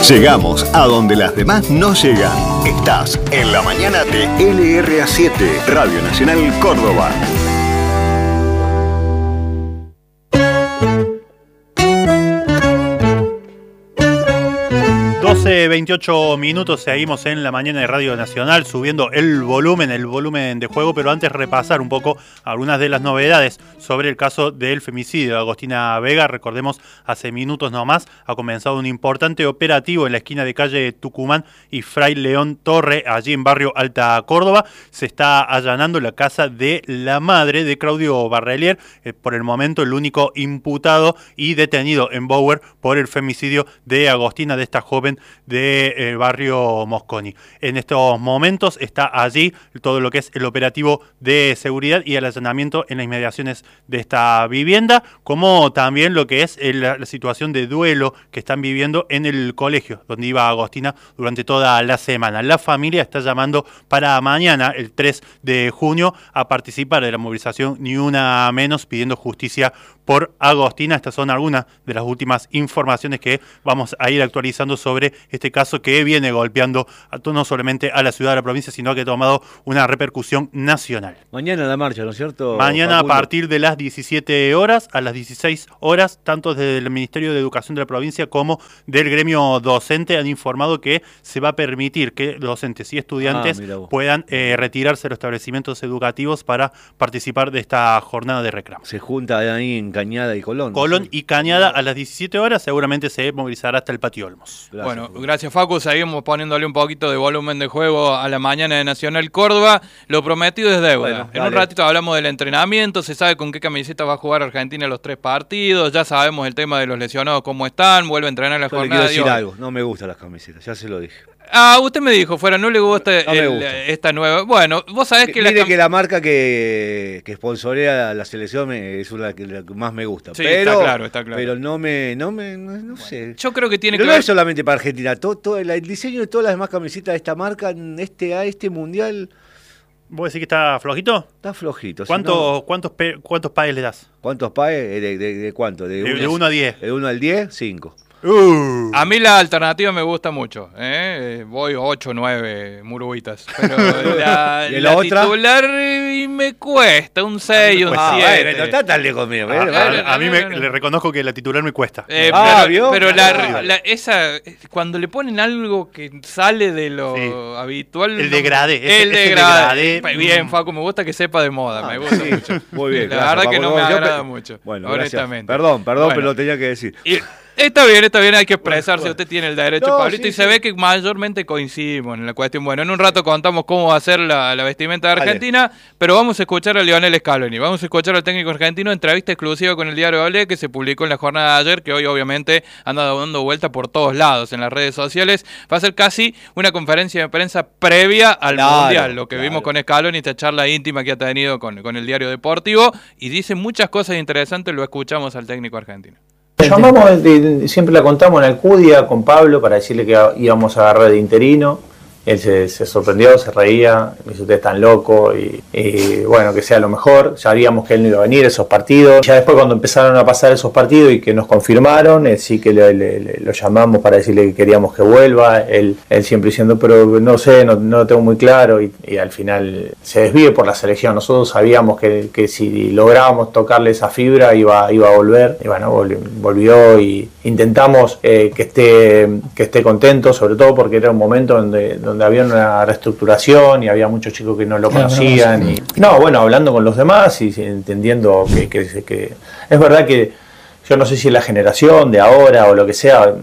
Llegamos a donde las demás no llegan. Estás en la mañana de LRA7, Radio Nacional Córdoba. Hace 28 minutos seguimos en la mañana de Radio Nacional subiendo el volumen de juego, pero antes repasar un poco algunas de las novedades sobre el caso del femicidio de Agostina Vega. Recordemos, hace minutos nomás ha comenzado un importante operativo en la esquina de calle Tucumán y Fray León Torre, allí en barrio Alta Córdoba. Se está allanando la casa de la madre de Claudio Barrelier, por el momento el único imputado y detenido en Bower por el femicidio de Agostina, de esta joven de barrio Mosconi. En estos momentos está allí todo lo que es el operativo de seguridad y el allanamiento en las inmediaciones de esta vivienda, como también lo que es la situación de duelo que están viviendo en el colegio donde iba Agostina durante toda la semana. La familia está llamando para mañana, el 3 de junio, a participar de la movilización Ni Una Menos, pidiendo justicia por Agostina. Estas son algunas de las últimas informaciones que vamos a ir actualizando sobre este caso que viene golpeando no solamente a la ciudad de la provincia, sino que ha tomado una repercusión nacional. Mañana la marcha, ¿no es cierto? Mañana Facundo, a partir de las 17 horas a las 16 horas, tanto desde el Ministerio de Educación de la provincia como del gremio docente han informado que se va a permitir que docentes y estudiantes puedan retirarse de los establecimientos educativos para participar de esta jornada de reclamo. Se junta ahí en Cañada y Colón. Colón y Cañada a las 17 horas, seguramente se movilizará hasta el Patio Olmos. Gracias, bueno, gracias Facu, seguimos poniéndole un poquito de volumen de juego a la mañana de Nacional Córdoba. Lo prometido es deuda. Bueno, en un ratito hablamos del entrenamiento, se sabe con qué camiseta va a jugar Argentina los 3 partidos, ya sabemos el tema de los lesionados cómo están, vuelve a entrenar la jornada de hoy. Algo, no me gustan las camisetas, ya se lo dije. Ah, usted me dijo, fuera, no le gusta, esta nueva. Bueno, vos sabés que mire que la marca que sponsorea a la selección es la que más me gusta. Sí, pero, está claro. Pero no sé. Yo creo que tiene pero que no ver es solamente para Argentina, todo el diseño de todas las demás camisetas de esta marca a este mundial. ¿Vos decís que está flojito? Está flojito. ¿Cuántos paes le das? ¿Cuántos paes? ¿De cuánto? De 1 a 10. ¿De 1 al 10? 5. A mí la alternativa me gusta mucho, voy 8 o 9 murubitas, pero la titular me cuesta un 6, un 7. No está tan lejos mío. A mí le reconozco que la titular me cuesta. Pero esa, cuando le ponen algo que sale de lo habitual... El degradé. El degradé. Bien, Facu, me gusta que sepa de moda, me gusta mucho. Muy bien. La verdad que no me agrada mucho, bueno, honestamente. Perdón, pero lo tenía que decir. Está bien, hay que expresarse, usted tiene el derecho, Pablito, y se ve que mayormente coincidimos en la cuestión. Bueno, en un rato contamos cómo va a ser la vestimenta de Argentina, pero vamos a escuchar a Lionel Scaloni, vamos a escuchar al técnico argentino, entrevista exclusiva con el diario Olé, que se publicó en la jornada de ayer, que hoy obviamente anda dando vuelta por todos lados en las redes sociales. Va a ser casi una conferencia de prensa previa al Mundial, lo que vimos con Scaloni, esta charla íntima que ha tenido con el diario deportivo, y dice muchas cosas interesantes, lo escuchamos al técnico argentino. Llamamos, siempre la contamos en Alcudia con Pablo para decirle que íbamos a agarrar de interino. Él se sorprendió, se reía, me dice: usted es tan loco, y bueno, que sea lo mejor. Sabíamos que él no iba a venir a esos partidos. Ya después, cuando empezaron a pasar esos partidos y que nos confirmaron, sí que lo llamamos para decirle que queríamos que vuelva. Él siempre diciendo: pero no sé, no lo tengo muy claro, y al final se desvíe por la selección. Nosotros sabíamos que si lográbamos tocarle esa fibra iba a volver, y bueno, volvió, y intentamos que esté contento, sobre todo porque era un momento donde había una reestructuración y había muchos chicos que no lo conocían. Bueno, hablando con los demás y entendiendo que es verdad que yo no sé si es la generación de ahora o lo que sea,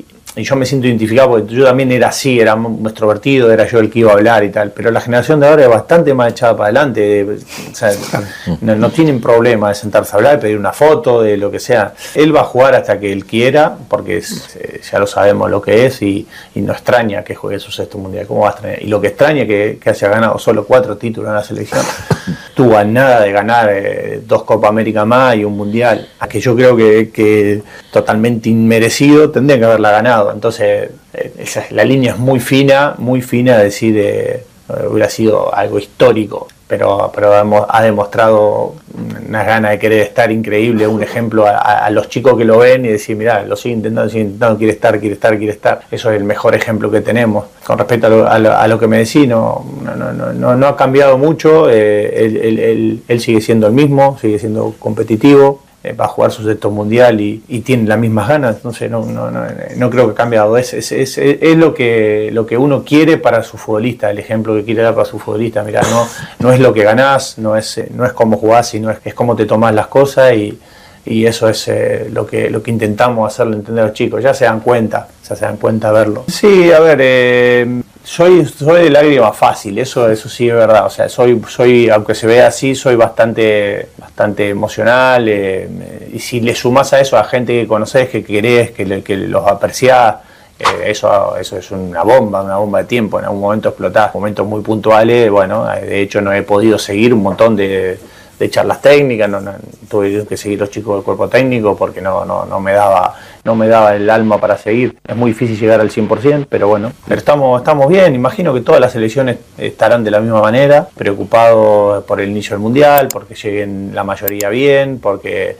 y yo me siento identificado porque yo también era así, era muy extrovertido, era yo el que iba a hablar y tal, pero la generación de ahora es bastante más echada para adelante, o sea, no tienen problema de sentarse a hablar, de pedir una foto, de lo que sea. Él va a jugar hasta que él quiera, porque ya lo sabemos lo que es, y no extraña que juegue su 6º mundial. ¿Cómo va a extrañar? Y lo que extraña es que haya ganado solo 4 títulos en la selección. Tuvo a nada de ganar 2 Copa América más y un mundial, a que yo creo que totalmente inmerecido, tendría que haberla ganado. Entonces la línea es muy fina de decir hubiera sido algo histórico, pero ha demostrado unas ganas de querer estar increíble, un ejemplo a los chicos que lo ven y decir, mirá, lo sigue intentando, quiere estar. Eso es el mejor ejemplo que tenemos. Con respecto a lo que me decís, no ha cambiado mucho, él sigue siendo el mismo, sigue siendo competitivo. Va a jugar su sexto mundial y tiene las mismas ganas. No sé, no creo que ha cambiado. Es lo que uno quiere para su futbolista, el ejemplo que quiere dar para su futbolista. Mirá, no es lo que ganás, no es cómo jugás, sino es cómo te tomás las cosas y eso es lo que intentamos hacerle entender a los chicos. Ya se dan cuenta de verlo. Sí, a ver, soy de lágrima fácil, eso sí es verdad. O sea, soy aunque se vea así, soy bastante emocional, y si le sumás a eso a gente que conocés, que querés, que los apreciás, eso es una bomba de tiempo. En algún momento explotás, momentos muy puntuales. Bueno, de hecho no he podido seguir un montón de charlas técnicas, tuve que seguir los chicos del cuerpo técnico porque no me daba el alma para seguir. Es muy difícil llegar al 100%, pero bueno, pero estamos bien. Imagino que todas las selecciones estarán de la misma manera, preocupados por el inicio del Mundial, porque lleguen la mayoría bien, porque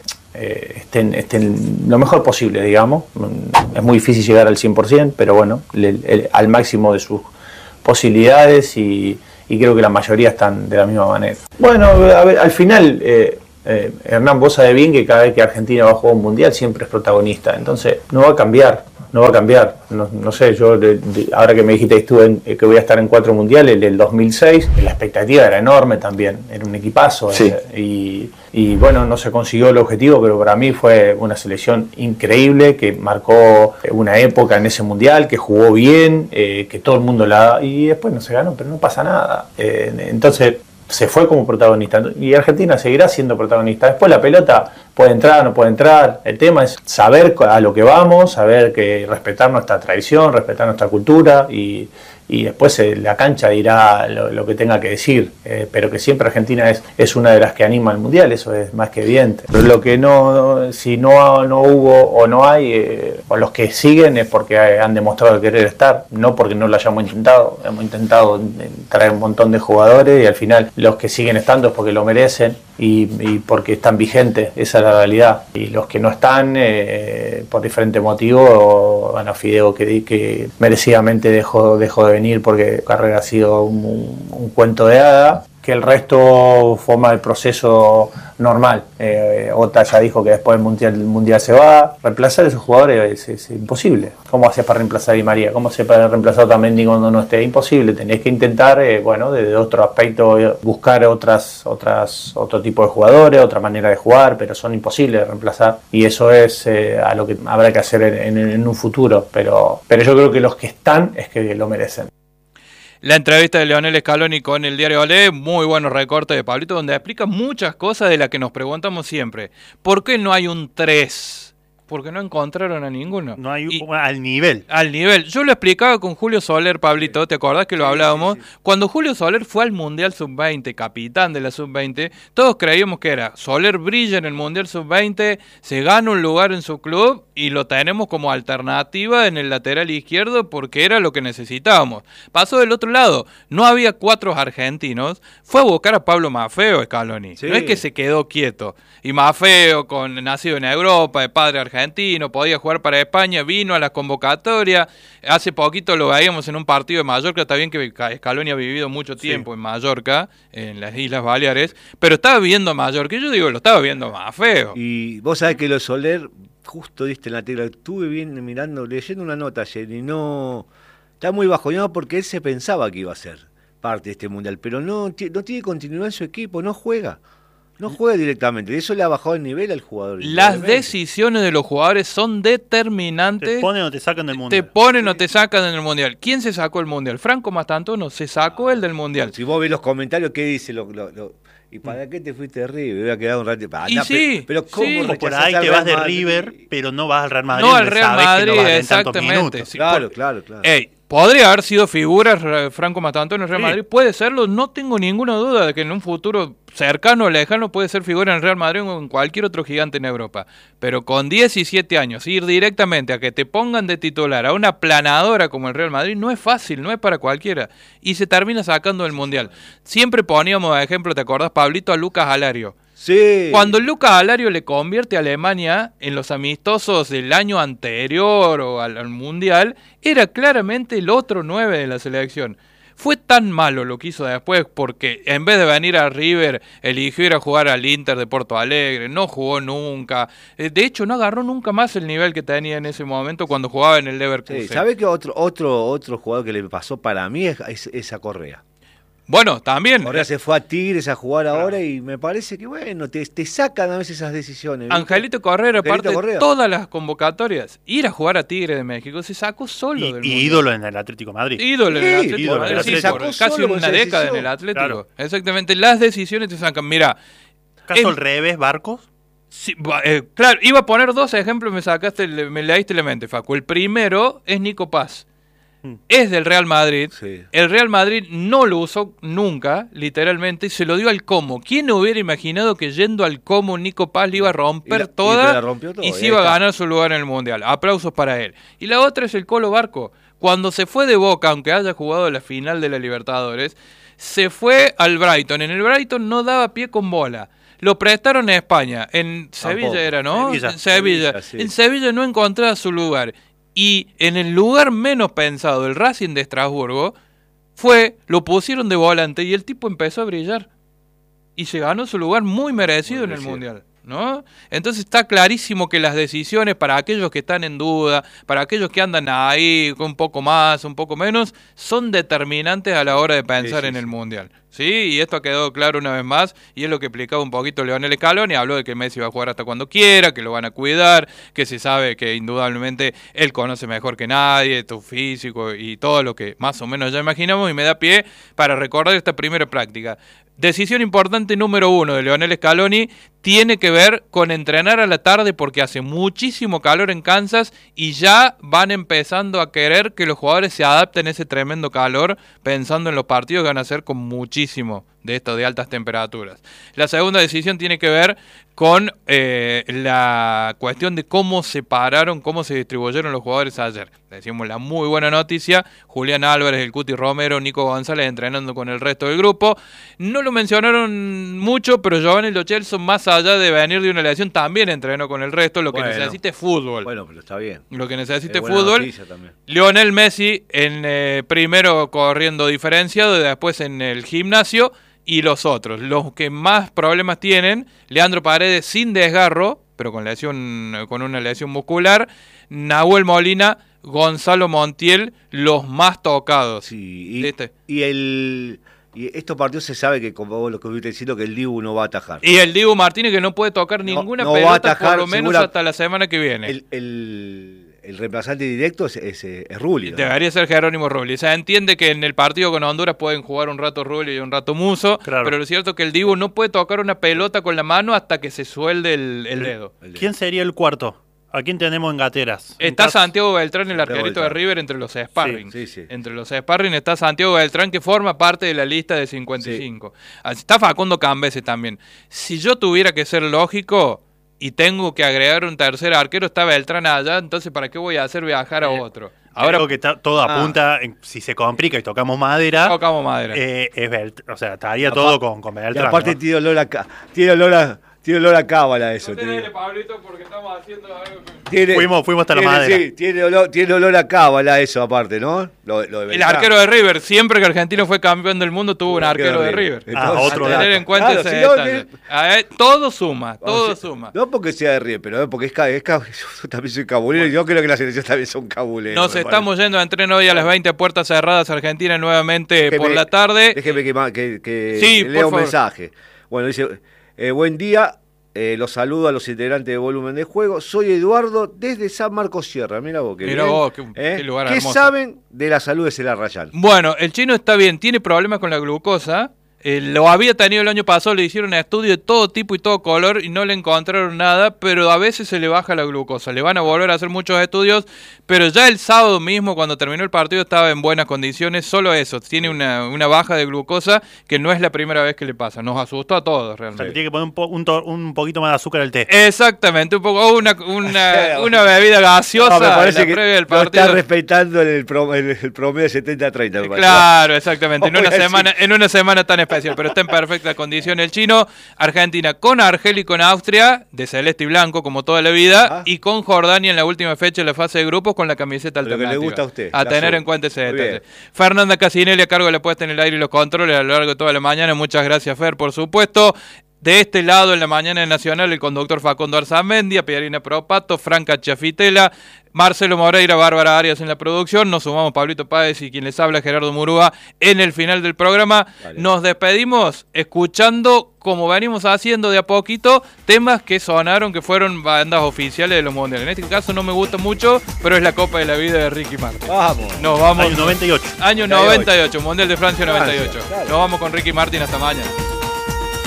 estén lo mejor posible, digamos. Es muy difícil llegar al 100%, pero bueno, al máximo de sus posibilidades y creo que la mayoría están de la misma manera. Bueno, a ver, al final, Hernán, vos sabés bien que cada vez que Argentina va a jugar un mundial siempre es protagonista, entonces no va a cambiar. No sé, yo ahora que me dijiste que voy a estar en 4 mundiales, el del 2006, la expectativa era enorme también, era un equipazo. Sí. Y bueno, no se consiguió el objetivo, pero para mí fue una selección increíble que marcó una época en ese mundial, que jugó bien, que todo el mundo y después no se ganó, pero no pasa nada. Entonces se fue como protagonista y Argentina seguirá siendo protagonista. Después la pelota puede entrar, no puede entrar. El tema es saber a lo que vamos, saber que respetar nuestra tradición, respetar nuestra cultura y después la cancha dirá lo que tenga que decir, pero que siempre Argentina es una de las que anima al mundial, eso es más que evidente. Pero lo que si no hubo o no hay, o los que siguen es porque han demostrado querer estar, no porque no lo hayamos intentado. Hemos intentado traer un montón de jugadores y al final los que siguen estando es porque lo merecen y porque están vigentes, esa es la realidad. Y los que no están, por diferentes motivos, bueno, Fideo que merecidamente dejó de venir porque su carrera ha sido un cuento de hada, que el resto forma el proceso normal. Ota ya dijo que después del mundial se va. Reemplazar a esos jugadores es imposible. ¿Cómo haces para reemplazar a Di María? ¿Cómo haces para reemplazar a Otamendi cuando no esté? Imposible. Tenés que intentar, desde otro aspecto, buscar otro tipo de jugadores, otra manera de jugar, pero son imposibles de reemplazar. Y eso es a lo que habrá que hacer en un futuro. Pero yo creo que los que están es que lo merecen. La entrevista de Lionel Scaloni con el diario Olé, muy buenos recortes de Pablito, donde explica muchas cosas de las que nos preguntamos siempre. ¿Por qué no hay un 3? Porque no encontraron a ninguno. No hay al nivel. Al nivel. Yo lo explicaba con Julio Soler, Pablito, ¿te acordás que lo hablábamos? Sí. Cuando Julio Soler fue al Mundial Sub-20, capitán de la Sub-20, todos creíamos que era Soler brilla en el Mundial Sub-20, se gana un lugar en su club y lo tenemos como alternativa en el lateral izquierdo porque era lo que necesitábamos. Pasó del otro lado, no había 4 argentinos, fue a buscar a Pablo Maffeo, Scaloni. Sí. No es que se quedó quieto. Y Maffeo, nacido en Europa, de padre argentino, podía jugar para España, vino a la convocatoria. Hace poquito lo veíamos en un partido de Mallorca, está bien que Scaloni ha vivido mucho tiempo en Mallorca, en las Islas Baleares, pero estaba viendo Mallorca, y yo digo, lo estaba viendo Maffeo. Y vos sabés que lo Soler, justo diste en la tecla, estuve bien leyendo una nota ayer, y no, está muy bajoneado porque él se pensaba que iba a ser parte de este mundial, pero no tiene continuidad en su equipo, no juega directamente, eso le ha bajado el nivel al jugador. Las decisiones de los jugadores son determinantes. Te ponen o te sacan del mundial. Te ponen o te sacan del mundial. ¿Quién se sacó el mundial? Franco Mastantuono se sacó el del mundial. Si vos ves los comentarios, ¿qué dice? ¿Y para qué te fuiste de River? Me hubiera quedado un rato. Pero ¿cómo sí, por ahí te vas de River, pero no vas al Real Madrid? No al Real Madrid, exactamente. Claro. Ey, Podría haber sido figura Franco Mastantuono en el Real Madrid, puede serlo, no tengo ninguna duda de que en un futuro cercano o lejano puede ser figura en el Real Madrid o en cualquier otro gigante en Europa. Pero con 17 años, ir directamente a que te pongan de titular a una planadora como el Real Madrid no es fácil, no es para cualquiera. Y se termina sacando del Mundial. Siempre poníamos de ejemplo, ¿te acordás, Pablito, a Lucas Alario? Sí. Cuando Lucas Alario le convierte a Alemania en los amistosos del año anterior o al Mundial, era claramente el otro 9 de la selección. Fue tan malo lo que hizo después porque en vez de venir a River eligió ir a jugar al Inter de Porto Alegre, no jugó nunca, de hecho no agarró nunca más el nivel que tenía en ese momento cuando jugaba en el Leverkusen. Sí, ¿sabe qué otro jugador que le pasó para mí es a Correa? Bueno, también. Correa se fue a Tigres a jugar ahora y me parece que, bueno, te sacan a veces esas decisiones. ¿Viste? Angelito Correa, aparte de todas las convocatorias, ir a jugar a Tigres de México, se sacó solo del mundo. Ídolo en el Atlético de Madrid. Ídolo en el Atlético de Madrid, sí, casi una década en el Atlético. Claro. Exactamente, las decisiones te sacan. Mira, ¿caso al revés, Barcos? Sí, claro, iba a poner dos ejemplos, me leíste la mente, Facu. El primero es Nico Paz. Es del Real Madrid. Sí. El Real Madrid no lo usó nunca, literalmente, y se lo dio al Como. ¿Quién hubiera imaginado que yendo al Como Nico Paz le iba a romper toda y se iba a ganar su lugar en el Mundial? Aplausos para él. Y la otra es el Colo Barco. Cuando se fue de Boca, aunque haya jugado la final de la Libertadores, se fue al Brighton. En el Brighton no daba pie con bola. Lo prestaron a España. En Sevilla era, ¿no? Sevilla. Sí. En Sevilla no encontraba su lugar. Y en el lugar menos pensado, el Racing de Estrasburgo, lo pusieron de volante y el tipo empezó a brillar. Y se ganó su lugar muy merecido en el Mundial, ¿no? Entonces está clarísimo que las decisiones para aquellos que están en duda, para aquellos que andan ahí un poco más, un poco menos, son determinantes a la hora de pensar en el Mundial. Sí, y esto ha quedado claro una vez más, y es lo que explicaba un poquito Lionel Scaloni. Habló de que Messi va a jugar hasta cuando quiera, que lo van a cuidar, que se sabe que indudablemente él conoce mejor que nadie tu físico y todo lo que más o menos ya imaginamos, y me da pie para recordar esta primera práctica. Decisión importante número 1 de Lionel Scaloni tiene que ver con entrenar a la tarde porque hace muchísimo calor en Kansas y ya van empezando a querer que los jugadores se adapten a ese tremendo calor pensando en los partidos que van a hacer con muchísimo de esto de altas temperaturas. La segunda decisión tiene que ver con la cuestión de cómo se pararon, cómo se distribuyeron los jugadores ayer. Decimos la muy buena noticia, Julián Álvarez, el Cuti Romero, Nico González entrenando con el resto del grupo. No lo mencionaron mucho, pero Giovanni Lo Celso, más allá de venir de una lesión, también entrenó con el resto, lo que necesita es fútbol. Bueno, pero está bien. Lo que necesita es fútbol. Lionel Messi primero corriendo diferenciado y después en el gimnasio. Y los otros, los que más problemas tienen, Leandro Paredes sin desgarro, pero con una lesión muscular, Nahuel Molina, Gonzalo Montiel, los más tocados. Sí, y estos partidos se sabe que, como lo que estuviste diciendo, que el Dibu no va a atajar. Y el Dibu Martínez que no puede tocar ninguna pelota atajar, por lo menos hasta la semana que viene. El reemplazante directo es Rulli, ¿no? Debería ser Jerónimo Rulli. O sea, entiende que en el partido con Honduras pueden jugar un rato Rulli y un rato Muso, claro. Pero lo cierto es que el Dibu no puede tocar una pelota con la mano hasta que se suelde el dedo. ¿Quién sería el cuarto? ¿A quién tenemos en gateras? Está Santiago Beltrán, el arquerito de River, entre los sparring. Sí. Entre los sparring está Santiago Beltrán, que forma parte de la lista de 55. Sí. Está Facundo Cambese también. Si yo tuviera que ser lógico y tengo que agregar un tercer arquero, está Beltrán allá, entonces ¿para qué voy a hacer viajar a otro? Ahora creo que todo apunta, si se complica y tocamos madera. Estaría todo con Beltrán. Y aparte, ¿no? Tiene olor a cábala eso. No te dele, Pablito, porque estamos haciendo algo. Fuimos hasta la madera. Sí, tiene olor a cábala eso aparte, ¿no? Lo de el arquero de River, siempre que Argentino fue campeón del mundo, tuvo un arquero de River. Otro tener en cuenta ese detalle. Todo suma. No porque sea de River, pero porque yo también soy cabulero y yo creo que las selecciones también son cabuleros. Nos estamos yendo a entreno hoy a las 20 puertas cerradas Argentina nuevamente por la tarde. Déjeme que lea un mensaje. Bueno, dice... buen día, los saludo a los integrantes de Volumen de Juego. Soy Eduardo desde San Marcos Sierra. Mira vos, qué lugar hermoso. ¿Qué saben de la salud de Celarrayán? Bueno, el chino está bien, tiene problemas con la glucosa. Lo había tenido el año pasado, le hicieron estudio de todo tipo y todo color y no le encontraron nada, pero a veces se le baja la glucosa. Le van a volver a hacer muchos estudios, pero ya el sábado mismo, cuando terminó el partido, estaba en buenas condiciones. Solo eso, tiene una baja de glucosa que no es la primera vez que le pasa. Nos asustó a todos realmente. O sea, que tiene que poner un poquito más de azúcar al té. Exactamente, un poco una bebida gaseosa. Me parece que previa del no partido. está respetando el promedio de 70-30. Claro, exactamente. En una semana tan especial, pero está en perfecta condición el chino. Argentina con Argelia y con Austria, de celeste y blanco, como toda la vida, y con Jordania en la última fecha de la fase de grupos con la camiseta alternativa. Lo que le gusta a usted. A tener en cuenta ese detalle. Fernanda Casinelli a cargo de la puesta en el aire y los controles a lo largo de toda la mañana. Muchas gracias, Fer, por supuesto. De este lado, en la mañana nacional, el conductor Facundo Arzamendia, Pierina Propato, Franca Chafitela, Marcelo Moreira, Bárbara Arias en la producción. Nos sumamos Pablito Páez y quien les habla, Gerardo Murúa, en el final del programa. Vale. Nos despedimos escuchando, como venimos haciendo de a poquito, temas que sonaron, que fueron bandas oficiales de los mundiales. En este caso no me gusta mucho, pero es la Copa de la Vida de Ricky Martin. Vamos. Nos vamos. Año 98. Año 98, Mundial de Francia 98. Claro. Nos vamos con Ricky Martin hasta mañana.